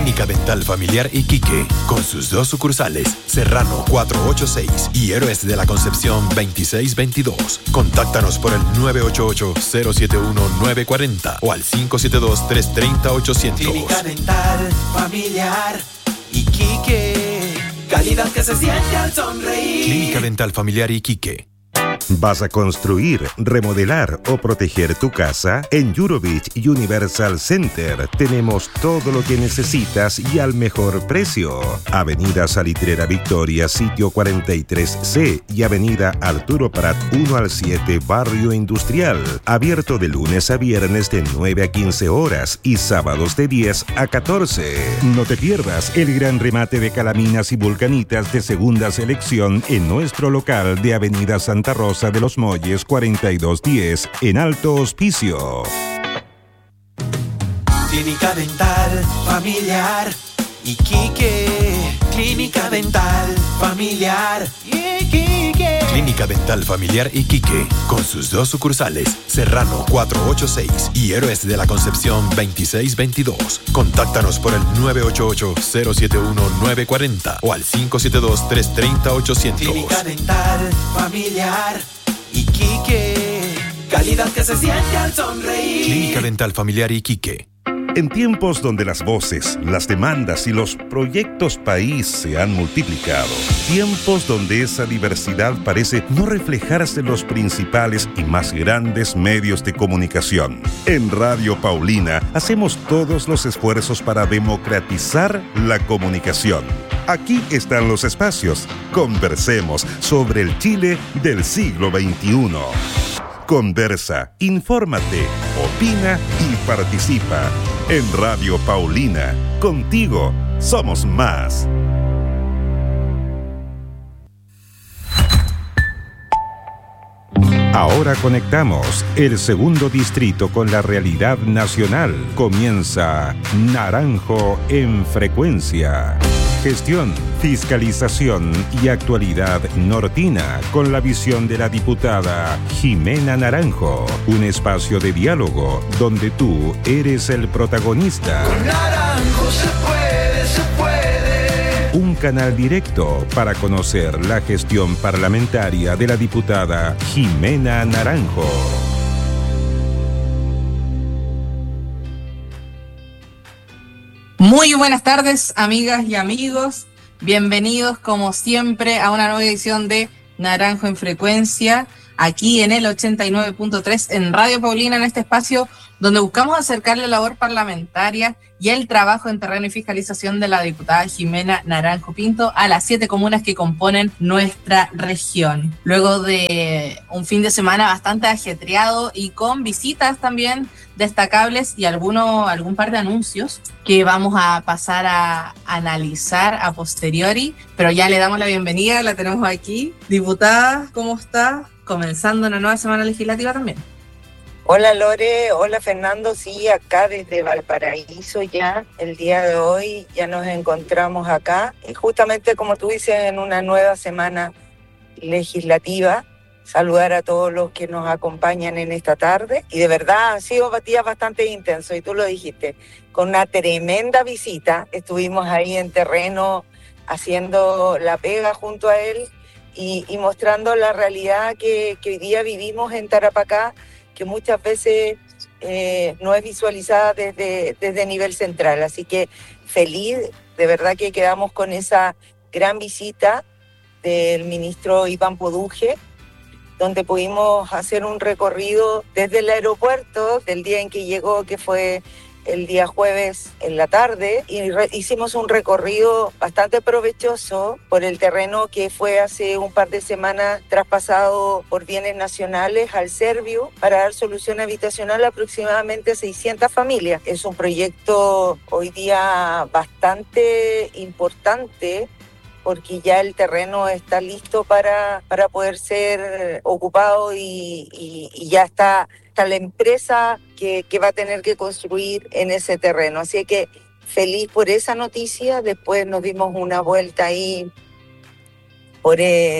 Clínica Dental Familiar Iquique, con sus 2 sucursales, Serrano 486 y Héroes de la Concepción 2622. Contáctanos por el 988-071-940 o al 572-330-800. Clínica Dental Familiar Iquique, calidad que se siente al sonreír. Clínica Dental Familiar Iquique. ¿Vas a construir, remodelar o proteger tu casa? En Eurovich Universal Center tenemos todo lo que necesitas y al mejor precio. Avenida Salitrera Victoria, sitio 43C y Avenida Arturo Prat 1 al 7, Barrio Industrial. Abierto de lunes a viernes de 9 a 15 horas y sábados de 10 a 14. No te pierdas el gran remate de calaminas y vulcanitas de segunda selección en nuestro local de Avenida Santa Rosa de los Molles 4210 en Alto Hospicio. Clínica Dental Familiar Iquique, Clínica Dental Familiar Iquique. Clínica Dental Familiar Iquique, con sus 2 sucursales, Serrano 486 y Héroes de la Concepción 2622. Contáctanos por el 988-071-940 o al 572-330-800. Clínica Dental Familiar Iquique, calidad que se siente al sonreír. Clínica Dental Familiar Iquique. En tiempos donde las voces, las demandas y los proyectos país se han multiplicado, tiempos donde esa diversidad parece no reflejarse en los principales y más grandes medios de comunicación. En Radio Paulina hacemos todos los esfuerzos para democratizar la comunicación. Aquí están los espacios. Conversemos sobre el Chile del siglo XXI. Conversa, infórmate, opina y participa. En Radio Paulina, contigo somos más. Ahora conectamos el segundo distrito con la realidad nacional. Comienza Naranjo en Frecuencia. Gestión, fiscalización y actualidad nortina con la visión de la diputada Jimena Naranjo. Un espacio de diálogo donde tú eres el protagonista. Con Naranjo se puede, se puede. Un canal directo para conocer la gestión parlamentaria de la diputada Jimena Naranjo. Muy buenas tardes, amigas y amigos. Bienvenidos, como siempre, a una nueva edición de Naranjo en Frecuencia, aquí en el 89.3 en Radio Paulina, en este espacio donde buscamos acercar la labor parlamentaria y el trabajo en terreno y fiscalización de la diputada Jimena Naranjo Pinto a las 7 comunas que componen nuestra región. Luego de un fin de semana bastante ajetreado y con visitas también destacables y algún par de anuncios que vamos a pasar a analizar a posteriori, pero ya le damos la bienvenida, la tenemos aquí. Diputada, ¿cómo está? Comenzando una nueva semana legislativa también. Hola Lore, hola Fernando, sí, acá desde Valparaíso ya, el día de hoy ya nos encontramos acá, y justamente como tú dices, en una nueva semana legislativa. Saludar a todos los que nos acompañan en esta tarde, y de verdad han sido días bastante intensos, y tú lo dijiste, con una tremenda visita. Estuvimos ahí en terreno haciendo la pega junto a él y mostrando la realidad que hoy día vivimos en Tarapacá, que muchas veces no es visualizada desde nivel central. Así que feliz, de verdad que quedamos con esa gran visita del ministro Iván Poduje, donde pudimos hacer un recorrido desde el aeropuerto del día en que llegó, que fue el día jueves en la tarde, y hicimos un recorrido bastante provechoso por el terreno que fue hace un par de semanas traspasado por bienes nacionales al Servio para dar solución habitacional a aproximadamente 600 familias. Es un proyecto hoy día bastante importante, porque ya el terreno está listo para poder ser ocupado y ya está la empresa que va a tener que construir en ese terreno. Así que feliz por esa noticia. Después nos dimos una vuelta ahí por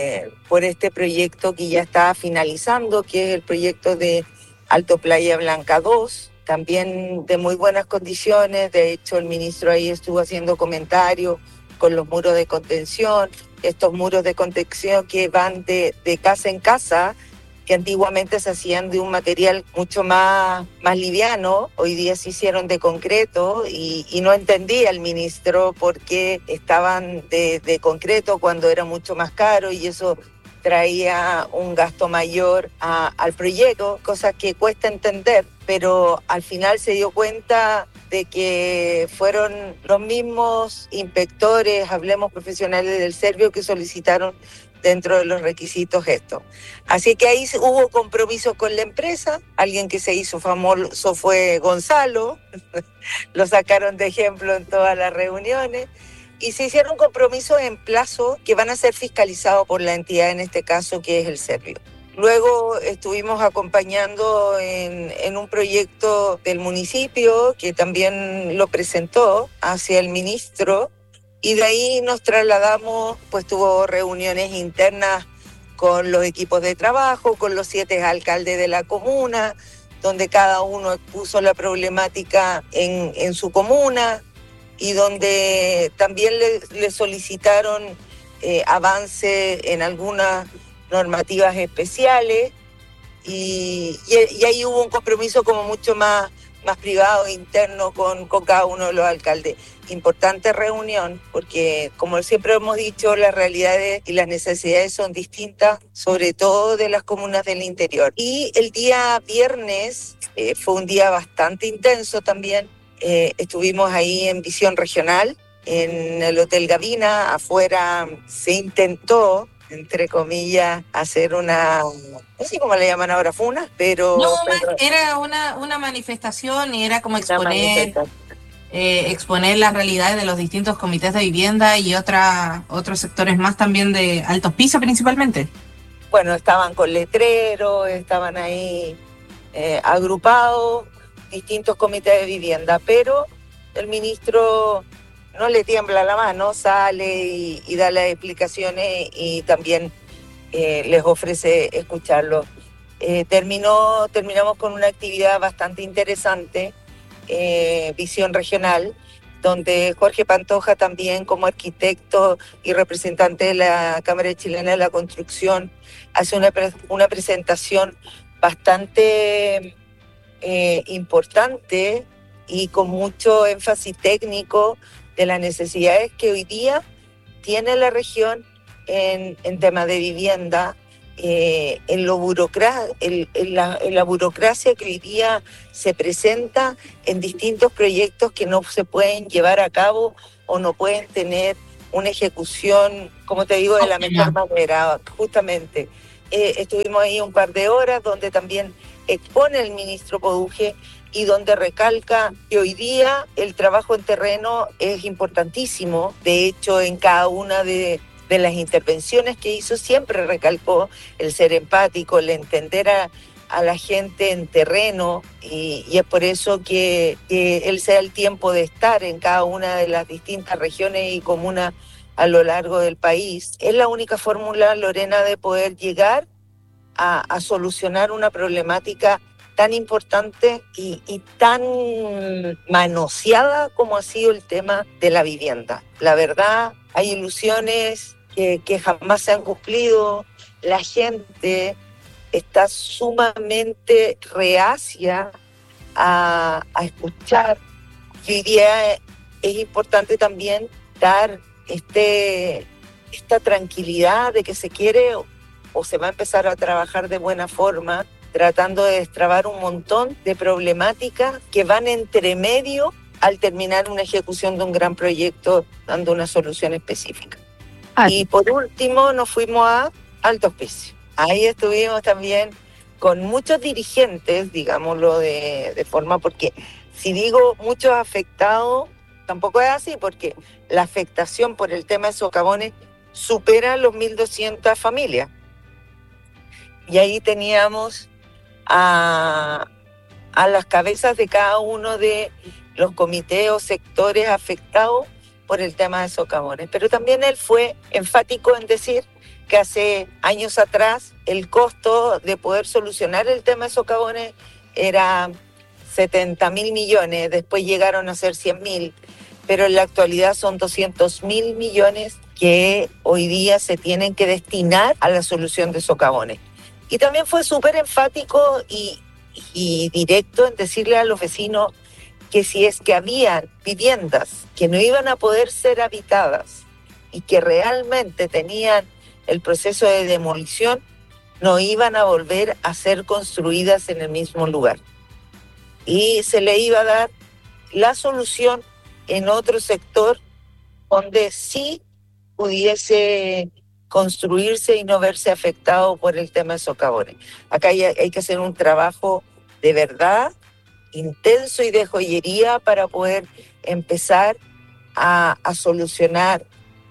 este proyecto que ya está finalizando, que es el proyecto de Alto Playa Blanca 2, también de muy buenas condiciones. De hecho, el ministro ahí estuvo haciendo comentarios con los muros de contención, estos muros de contención que van de casa en casa, que antiguamente se hacían de un material mucho más liviano, hoy día se hicieron de concreto, y no entendía el ministro por qué estaban de concreto cuando era mucho más caro, y eso traía un gasto mayor al proyecto, cosa que cuesta entender, pero al final se dio cuenta de que fueron los mismos inspectores, hablemos profesionales del Servio, que solicitaron dentro de los requisitos esto. Así que ahí hubo compromiso con la empresa. Alguien que se hizo famoso fue Gonzalo, lo sacaron de ejemplo en todas las reuniones, y se hicieron compromisos en plazo que van a ser fiscalizados por la entidad, en este caso, que es el Servio. Luego estuvimos acompañando en un proyecto del municipio que también lo presentó hacia el ministro, y de ahí nos trasladamos, pues tuvo reuniones internas con los equipos de trabajo, con los 7 alcaldes de la comuna, donde cada uno expuso la problemática en su comuna, y donde también le solicitaron avance en algunas normativas especiales, y ahí hubo un compromiso como mucho más privado, interno, con cada uno de los alcaldes. Importante reunión, porque como siempre hemos dicho, las realidades y las necesidades son distintas, sobre todo de las comunas del interior. Y el día viernes fue un día bastante intenso también. Estuvimos ahí en Visión Regional, en el Hotel Gavina. Afuera se intentó, entre comillas, hacer una, no sé cómo le llaman ahora, funa, pero... No, era una manifestación, y era como exponer las realidades de los distintos comités de vivienda y otros sectores más también de altos pisos principalmente. Bueno, estaban con letreros, estaban ahí agrupados distintos comités de vivienda, pero el ministro no le tiembla la mano, sale y da las explicaciones, y también les ofrece escucharlo. Terminamos con una actividad bastante interesante, Visión Regional, donde Jorge Pantoja, también como arquitecto y representante de la Cámara Chilena de la Construcción, hace una presentación bastante importante y con mucho énfasis técnico de las necesidades que hoy día tiene la región en temas de vivienda, en la burocracia que hoy día se presenta en distintos proyectos que no se pueden llevar a cabo o no pueden tener una ejecución, como te digo, de la mejor manera. Justamente estuvimos ahí un par de horas donde también expone el ministro Poduje, y donde recalca que hoy día el trabajo en terreno es importantísimo. De hecho, en cada una de las intervenciones que hizo siempre recalcó el ser empático, el entender a la gente en terreno, y es por eso que él se da el tiempo de estar en cada una de las distintas regiones y comunas a lo largo del país. Es la única fórmula, Lorena, de poder llegar a solucionar una problemática tan importante y tan manoseada como ha sido el tema de la vivienda. La verdad, hay ilusiones que jamás se han cumplido. La gente está sumamente reacia a escuchar. Hoy día es importante también dar esta tranquilidad de que se quiere o se va a empezar a trabajar de buena forma, tratando de destrabar un montón de problemáticas que van entre medio al terminar una ejecución de un gran proyecto, dando una solución específica. Y por último nos fuimos a Alto Hospicio. Ahí estuvimos también con muchos dirigentes, digámoslo de forma, porque si digo muchos afectados, tampoco es así, porque la afectación por el tema de socavones supera los 1.200 familias. Y ahí teníamos a las cabezas de cada uno de los comités o sectores afectados por el tema de socavones. Pero también él fue enfático en decir que hace años atrás el costo de poder solucionar el tema de socavones era 70.000 millones, después llegaron a ser 100.000, pero en la actualidad son 200.000 millones que hoy día se tienen que destinar a la solución de socavones. Y también fue súper enfático y directo en decirle a los vecinos que si es que habían viviendas que no iban a poder ser habitadas y que realmente tenían el proceso de demolición, no iban a volver a ser construidas en el mismo lugar. Y se le iba a dar la solución en otro sector donde sí pudiese construirse y no verse afectado por el tema de socavones. Acá hay que hacer un trabajo de verdad intenso y de joyería para poder empezar a solucionar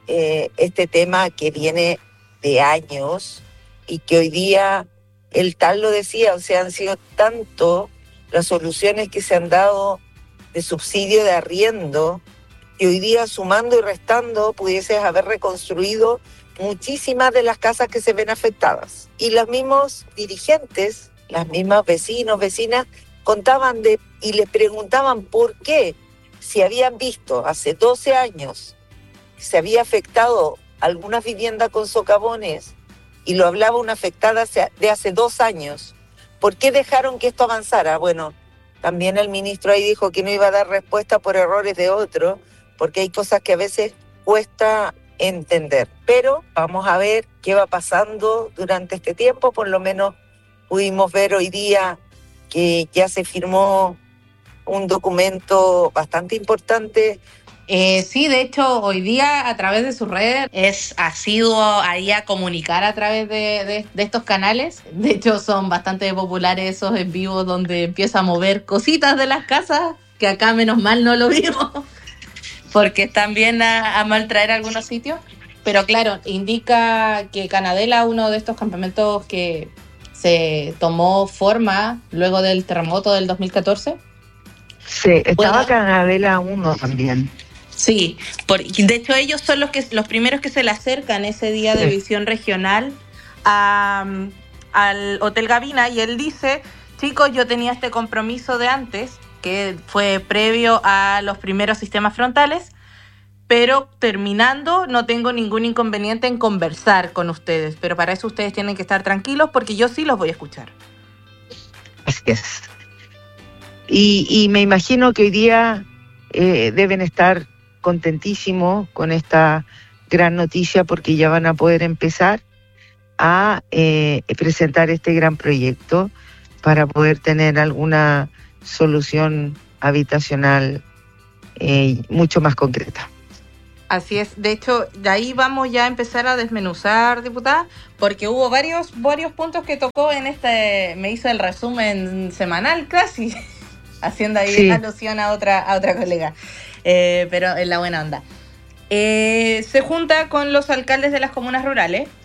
este tema que viene de años y que hoy día el tal lo decía, o sea, han sido tanto las soluciones que se han dado de subsidio de arriendo y hoy día sumando y restando pudieses haber reconstruido muchísimas de las casas que se ven afectadas. Y los mismos dirigentes, las mismas vecinos, vecinas, contaban y les preguntaban por qué, si habían visto hace 12 años que se había afectado algunas viviendas con socavones y lo hablaba una afectada de hace 2 años, ¿por qué dejaron que esto avanzara? Bueno, también el ministro ahí dijo que no iba a dar respuesta por errores de otro, porque hay cosas que a veces cuesta entender. Pero vamos a ver qué va pasando durante este tiempo. Por lo menos pudimos ver hoy día que ya se firmó un documento bastante importante. Sí, de hecho, hoy día a través de sus redes ha sido ahí a comunicar a través de estos canales. De hecho, son bastante populares esos en vivo donde empieza a mover cositas de las casas, que acá menos mal no lo vimos, porque están bien a mal traer algunos sitios. Pero claro, indica que Canadela, uno de estos campamentos que se tomó forma luego del terremoto del 2014. Sí, estaba Canadela 1 también. Sí, de hecho ellos son los primeros que se le acercan ese día de visión regional al Hotel Gavina, y él dice, chicos, yo tenía este compromiso de antes, que fue previo a los primeros sistemas frontales, pero terminando no tengo ningún inconveniente en conversar con ustedes, pero para eso ustedes tienen que estar tranquilos porque yo sí los voy a escuchar. Así es. Y me imagino que hoy día deben estar contentísimos con esta gran noticia porque ya van a poder empezar a presentar este gran proyecto para poder tener alguna solución habitacional mucho más concreta. Así es, de hecho, de ahí vamos ya a empezar a desmenuzar, diputada, porque hubo varios puntos que tocó en me hizo el resumen semanal casi, haciendo ahí alusión a otra colega, pero en la buena onda. Se junta con los alcaldes de las comunas rurales